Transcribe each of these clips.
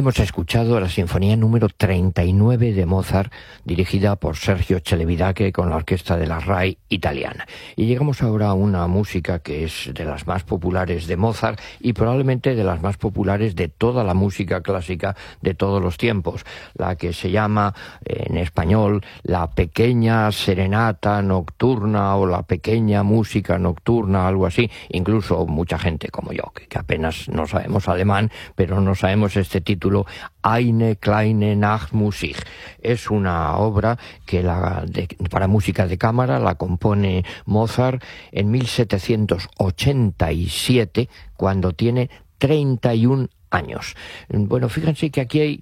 Hemos escuchado la Sinfonía número 39 de Mozart, dirigida por Sergio Celibidache con la orquesta de la RAI italiana. Y llegamos ahora a una música que es de las más populares de Mozart y probablemente de las más populares de toda la música clásica de todos los tiempos, la que se llama en español la pequeña serenata nocturna o la pequeña música nocturna, algo así. Incluso mucha gente como yo, que apenas no sabemos alemán, pero no sabemos este título, Eine kleine Nachtmusik. Es una obra que para música de cámara la compone Mozart en 1787, cuando tiene 31 años. Bueno, fíjense que aquí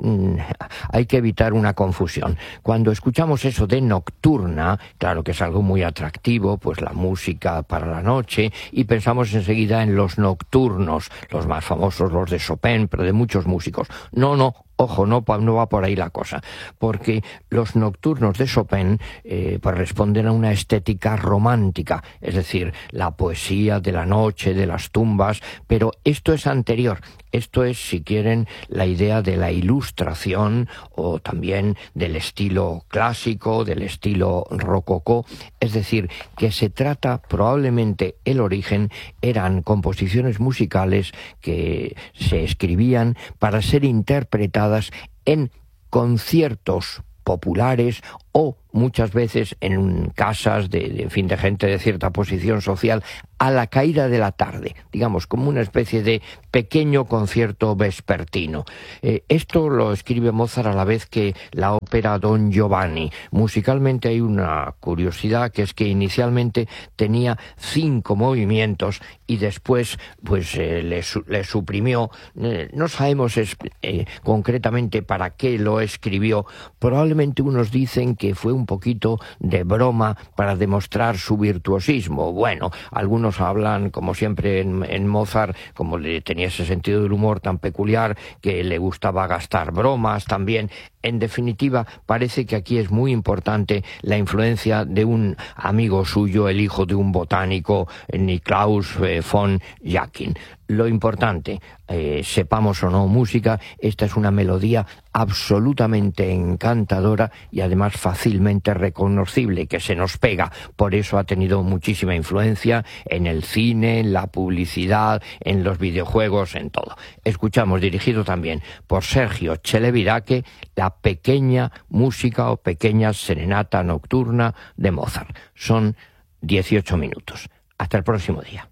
hay que evitar una confusión. Cuando escuchamos eso de nocturna, claro que es algo muy atractivo, pues la música para la noche, y pensamos enseguida en los nocturnos, los más famosos, los de Chopin, pero de muchos músicos. No, ojo, no va por ahí la cosa, porque los nocturnos de Chopin pues responden a una estética romántica, es decir, la poesía de la noche, de las tumbas, pero esto es anterior. Esto es, si quieren, la idea de la ilustración o también del estilo clásico, del estilo rococó. Es decir, que se trata, probablemente el origen, eran composiciones musicales que se escribían para ser interpretadas en conciertos populares o muchas veces en casas de gente de cierta posición social a la caída de la tarde, digamos, como una especie de pequeño concierto vespertino. Esto lo escribe Mozart a la vez que la ópera Don Giovanni. Musicalmente hay una curiosidad, que es que inicialmente tenía 5 movimientos y después pues le suprimió. No sabemos concretamente para qué lo escribió. Probablemente unos dicen que fue un poquito de broma para demostrar su virtuosismo. Bueno, algunos hablan, como siempre en Mozart, como le tenía ese sentido del humor tan peculiar, que le gustaba gastar bromas también. En definitiva, parece que aquí es muy importante la influencia de un amigo suyo, el hijo de un botánico, Niklaus von Jacquin. Lo importante, sepamos o no música, esta es una melodía absolutamente encantadora y además fácilmente reconocible, que se nos pega. Por eso ha tenido muchísima influencia en el cine, en la publicidad, en los videojuegos, en todo. Escuchamos, dirigido también por Sergio Celibidache, la pequeña música o pequeña serenata nocturna de Mozart. Son 18 minutos. Hasta el próximo día.